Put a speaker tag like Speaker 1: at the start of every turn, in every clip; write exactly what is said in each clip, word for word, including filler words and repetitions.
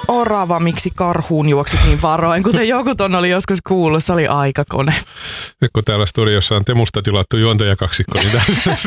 Speaker 1: orava, miksi karhuun juoksit niin varoin, kuten joku ton oli joskus kuullut, se oli aikakone.
Speaker 2: Nyt kun täällä studiossa on Temusta tilattu juontajakaksikko, niin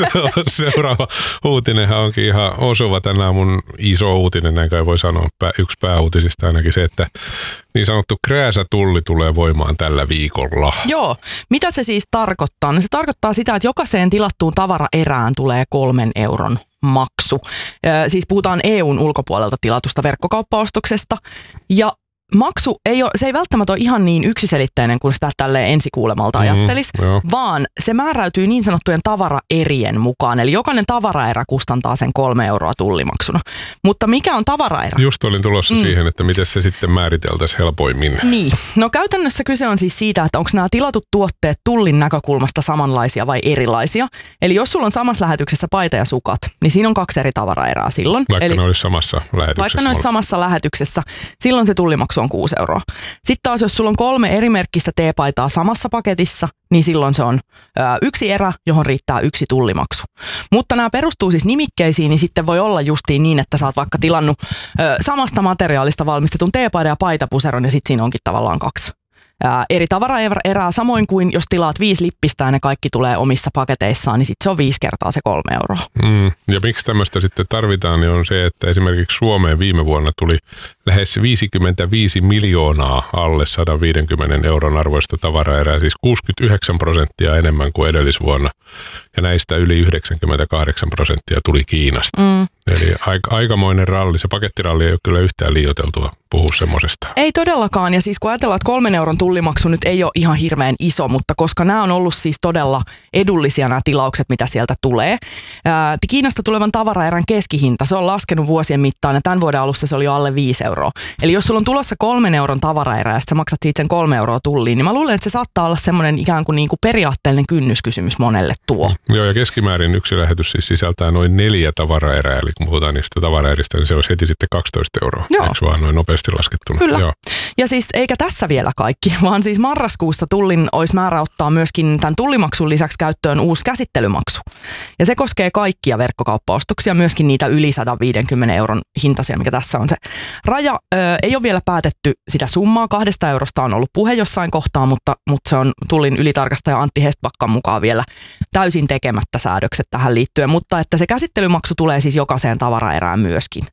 Speaker 2: seuraava uutinenhan onkin ihan osuva tänään mun iso uutinen, näin kai voi sanoa, yksi pääuutisista ainakin se, että niin sanottu krääsätulli tulee voimaan tällä viikolla.
Speaker 1: Joo, mitä se siis tarkoittaa? No se tarkoittaa sitä, että jokaiseen tilattuun tavaraerään tulee kolmen euron maksu. Siis puhutaan E U:n ulkopuolelta tilatusta verkkokauppaostoksesta ja maksu ei ole, se ei välttämättä ole ihan niin yksiselitteinen kuin sitä tälleen ensikuulemalta mm, ajattelisi, joo. vaan se määräytyy niin sanottujen tavaraerien mukaan. Eli jokainen tavaraerä kustantaa sen kolme euroa tullimaksuna. Mutta mikä on tavaraerä?
Speaker 2: Just olin tulossa mm. siihen, että miten se sitten määriteltäisiin helpoimmin.
Speaker 1: Niin. No käytännössä kyse on siis siitä, että onko nämä tilatut tuotteet tullin näkökulmasta samanlaisia vai erilaisia. Eli jos sulla on samassa lähetyksessä paita ja sukat, niin siinä on kaksi eri tavaraerää silloin.
Speaker 2: Vaikka
Speaker 1: Eli,
Speaker 2: ne olisi samassa lähetyksessä.
Speaker 1: Vaikka ne olisi samassa lähetyksessä, silloin se tullimaksu on kuusi euroa. Sitten taas, jos sulla on kolme erimerkkistä teepaitaa samassa paketissa, niin silloin se on ö, yksi erä, johon riittää yksi tullimaksu. Mutta nämä perustuu siis nimikkeisiin, niin sitten voi olla justiin niin, että sä oot vaikka tilannut ö, samasta materiaalista valmistetun teepaidan ja paitapuseron, ja sitten siinä onkin tavallaan kaksi ää, eri tavaraerää. Samoin kuin jos tilaat viisi lippistä ja ne kaikki tulee omissa paketeissaan, niin sitten se on viisi kertaa se kolme euroa.
Speaker 2: Mm, ja miksi tämmöistä sitten tarvitaan, niin on se, että esimerkiksi Suomeen viime vuonna tuli lähes viisikymmentäviisi miljoonaa alle sata viisikymmentä euron arvoista tavaraerää, siis kuusikymmentäyhdeksän prosenttia enemmän kuin edellisvuonna. Ja näistä yli yhdeksänkymmentäkahdeksan prosenttia tuli Kiinasta. Mm. Eli aika, aikamoinen ralli. Se pakettiralli ei ole kyllä yhtään liioiteltua puhua semmoisesta.
Speaker 1: Ei todellakaan. Ja siis kun ajatellaan, että kolmen euron tullimaksu nyt ei ole ihan hirveän iso, mutta koska nämä on ollut siis todella edullisia nämä tilaukset, mitä sieltä tulee. Ää, Kiinasta tulevan tavaraerän keskihinta, se on laskenut vuosien mittaan ja tämän vuoden alussa se oli jo alle viisi euroa. Eli jos sulla on tulossa kolmen euron tavaraerä ja sä maksat siitä sen kolme euroa tulliin, niin mä luulen, että se saattaa olla semmoinen ikään kuin, niin kuin periaatteellinen kynnyskysymys monelle tuo.
Speaker 2: Joo, ja keskimäärin yksi lähetys siis sisältää noin neljä tavaraerää, eli kun puhutaan niistä tavaraeristä, niin se olisi heti sitten kaksitoista euroa. Joo. Eikö vaan noin nopeasti laskettuna?
Speaker 1: Kyllä.
Speaker 2: Joo.
Speaker 1: Ja siis eikä tässä vielä kaikki, vaan siis marraskuussa tullin olisi määrä ottaa myöskin tämän tullimaksun lisäksi käyttöön uusi käsittelymaksu. Ja se koskee kaikkia verkkokauppaostoksia, myöskin niitä yli sata viisikymmentä euron hintaisia, mikä tässä on se raja. Ö, ei ole vielä päätetty sitä summaa, kahdesta eurosta on ollut puhe jossain kohtaa, mutta, mutta se on tullin ylitarkastaja Antti Hestbackan mukaan vielä täysin tekemättä säädökset tähän liittyen, mutta että se käsittelymaksu tulee siis jokaiseen tavaraerään myöskin.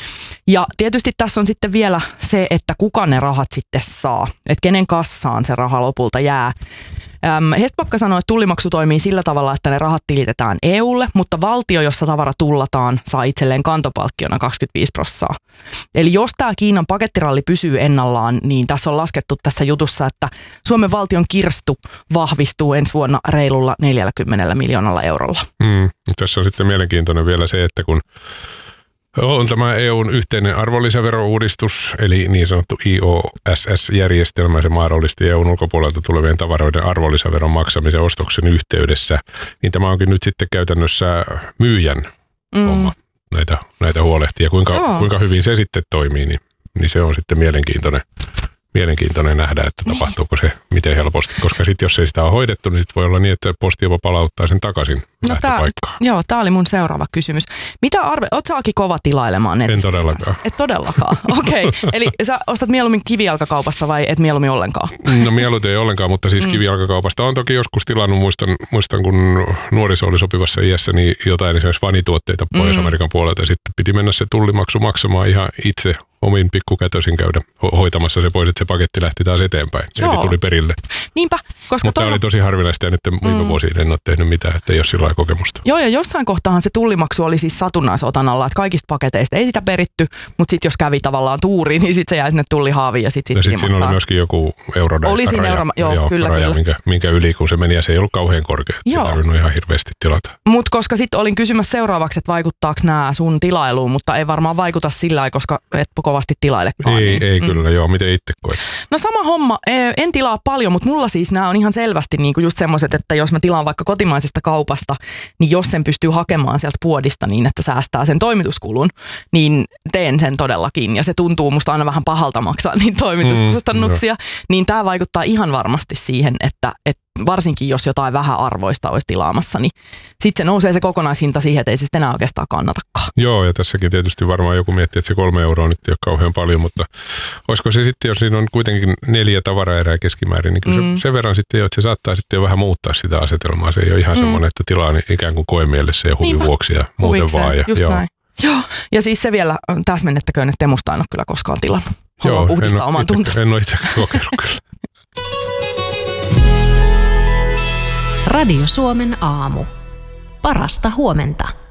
Speaker 1: Ja tietysti tässä on sitten vielä se, että kuka ne rahat sitten saa, että kenen kassaan se raha lopulta jää. Hestbacka sanoi, että tullimaksu toimii sillä tavalla, että ne rahat tilitetään E U:lle, mutta valtio, jossa tavara tullataan, saa itselleen kantopalkkiona kaksikymmentäviisi prosenttia. Eli jos tämä Kiinan pakettiralli pysyy ennallaan, niin tässä on laskettu tässä jutussa, että Suomen valtion kirstu vahvistuu ensi vuonna reilulla neljälläkymmenellä miljoonalla eurolla.
Speaker 2: Mm, tässä on sitten mielenkiintoinen vielä se, että kun on tämä E U:n yhteinen arvonlisäverouudistus, eli niin sanottu I O S S-järjestelmä, se mahdollisti E U:n ulkopuolelta tulevien tavaroiden arvonlisäveron maksamisen ostoksen yhteydessä, niin tämä onkin nyt sitten käytännössä myyjän mm. homma näitä, näitä huolehtia. Kuinka, kuinka hyvin se sitten toimii, niin, niin se on sitten mielenkiintoinen. Mielenkiintoinen nähdä, että tapahtuuko se miten helposti, koska sitten jos ei sitä ole hoidettu, niin sitten voi olla niin, että posti jopa palauttaa sen takaisin no lähtöpaikkaan.
Speaker 1: Joo, tämä oli mun seuraava kysymys. Mitä arve, oot sä Aki kova tilailemaan netistä?
Speaker 2: En todellakaan.
Speaker 1: Et todellakaan, okei. Okay. Eli sä ostat mieluummin kivijalkakaupasta vai et mieluummin ollenkaan? No
Speaker 2: mieluummin ei ollenkaan, mutta siis mm. kivijalkakaupasta on toki joskus tilannut, muistan, muistan kun nuoriso oli sopivassa iässä, niin jotain esimerkiksi vanituotteita Pohjois-Amerikan mm. puolelta ja sitten piti mennä se tullimaksu maksamaan ihan itse omin pikkukätösin käydä ho- hoitamassa se pois, että se paketti lähti taas eteenpäin. Eli tuli perille.
Speaker 1: Niinpä. Koska
Speaker 2: Mutta tämä oli tosi harvinaista ja nyt viime mm. vuosiin en ole tehnyt mitään, että ei ole sillä lailla kokemusta.
Speaker 1: Joo, ja jossain kohtaan se tullimaksu oli siis satunnaisotanalla, että kaikista paketeista ei sitä peritty, mutta sitten jos kävi tavallaan tuuriin, niin sitten se jäi sinne tullihaaviin ja sitten
Speaker 2: sit, sit siinä oli myöskin joku euroraja.
Speaker 1: Oli siinä euro, joo, joo, kyllä,
Speaker 2: raja,
Speaker 1: kyllä.
Speaker 2: Minkä, minkä yli kun se meni ja se ei ollut kauhean korkea, ei tarvinnut ihan hirveästi tilata.
Speaker 1: Mutta koska sitten olin kysymässä seuraavaksi, että vaikuttaako nämä sun tilailuun, mutta ei varmaan vaikuta sillä lailla, koska et kovasti tilailekaan.
Speaker 2: Ei,
Speaker 1: niin.
Speaker 2: ei mm. kyllä, joo. Miten itse koet?
Speaker 1: No sama homma. En tilaa paljon, mutta mulla siis nämä on ihan selvästi niinku just semmoiset, että jos mä tilaan vaikka kotimaisesta kaupasta, niin jos sen pystyy hakemaan sieltä puodista niin, että säästää sen toimituskulun, niin teen sen todellakin. Ja se tuntuu musta aina vähän pahalta maksaa niitä toimituskustannuksia. Mm, niin tämä vaikuttaa ihan varmasti siihen, että, että varsinkin jos jotain vähäarvoista olisi tilaamassa, niin sitten se nousee se kokonaishinta siihen, että ei se sitten enää oikeastaan kannatakaan.
Speaker 2: Joo, ja tässäkin tietysti varmaan joku miettii, että se kolme euroa nyt ei ole kauhean paljon, mutta olisiko se sitten, jos siinä on kuitenkin neljä tavaraerää keskimäärin, niin kyllä mm. se sen verran sitten jo, että se saattaa sitten jo vähän muuttaa sitä asetelmaa. Se ei ole ihan mm. semmoinen, että tilaa niin ikään kuin koemielessä ja huvin vuoksi ja muuten
Speaker 1: Huvikseen,
Speaker 2: vaan. Ja,
Speaker 1: just
Speaker 2: joo.
Speaker 1: näin. Joo, ja siis se vielä täsmennettäköön, että Temusta en ole kyllä koskaan tilannut. Haluan
Speaker 2: joo,
Speaker 1: puhdistaa oman tunteen.
Speaker 2: En ole itsekään kokeillut kyllä.
Speaker 3: Radio Suomen aamu. Parasta huomenta.